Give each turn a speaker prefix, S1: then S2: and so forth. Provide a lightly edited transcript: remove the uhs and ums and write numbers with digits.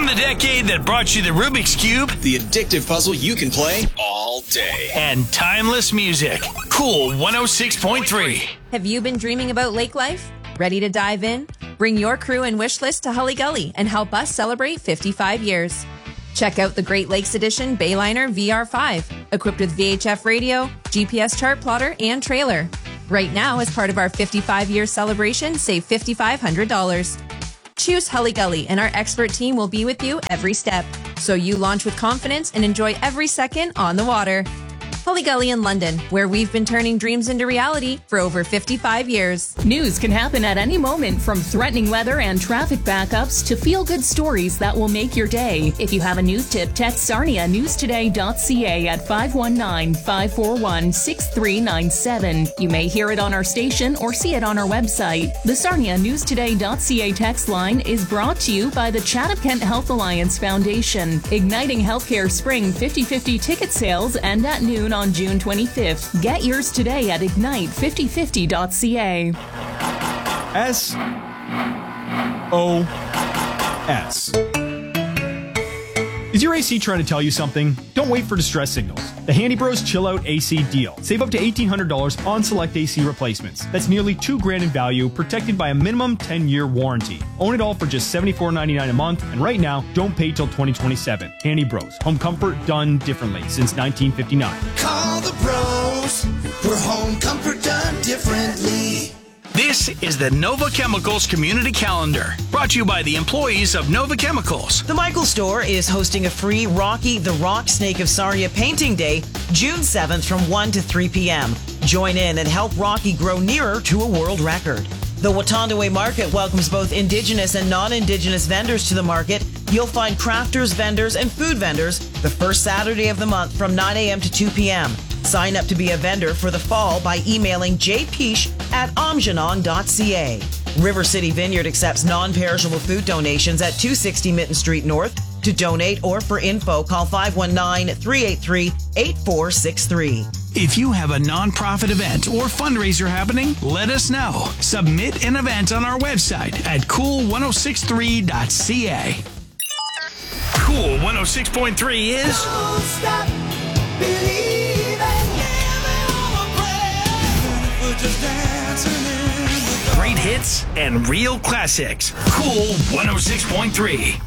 S1: the decade that brought you the Rubik's Cube,
S2: the addictive puzzle you can play all day,
S1: and timeless music. Cool 106.3.
S3: Have you been dreaming about lake life? Ready to dive in? Bring your crew and wish list to Hully Gully and help us celebrate 55 years. Check out the Great Lakes Edition Bayliner VR5, equipped with VHF radio, GPS chart plotter, and trailer. Right now, as part of our 55-year celebration, save $5,500. Choose Hully Gully, and our expert team will be with you every step, so you launch with confidence and enjoy every second on the water. Hully Gully in London, where we've been turning dreams into reality for over 55 years.
S4: News can happen at any moment, from threatening weather and traffic backups to feel-good stories that will make your day. If you have a news tip, text Sarnia newstoday.ca at 519-541-6397. You may hear it on our station or see it on our website. The Sarnia newstoday.ca text line is brought to you by the Chatham Kent Health Alliance Foundation. Igniting Healthcare Spring 50/50 ticket sales end at noon on June 25th. Get yours today at ignite5050.ca.
S5: SOS. Is your AC trying to tell you something? Don't wait for distress signals. The Handy Bros Chill Out AC deal. Save up to $1,800 on select AC replacements. That's nearly $2,000 in value, protected by a minimum 10-year warranty. Own it all for just $74.99 a month, and right now, don't pay till 2027. Handy Bros. Home comfort done differently since 1959.
S6: Call the pros for home comfort done differently.
S1: This is the Nova Chemicals Community Calendar, brought to you by the employees of Nova Chemicals.
S7: The Michael Store is hosting a free Rocky the Rock Snake of Sarnia Painting Day, June 7th from 1 to 3 p.m. Join in and help Rocky grow nearer to a world record. The Watondaway Market welcomes both Indigenous and non-Indigenous vendors to the market. You'll find crafters, vendors, and food vendors the first Saturday of the month from 9 a.m. to 2 p.m. Sign up to be a vendor for the fall by emailing jpeach@omjanon.ca. River City Vineyard accepts non-perishable food donations at 260 Mitten Street North. To donate or for info, call 519-383-8463.
S1: If you have a nonprofit event or fundraiser happening, let us know. Submit an event on our website at cool1063.ca. Cool 106.3 is...
S6: Don't stop believing.
S1: Great hits and real classics. Cool 106.3.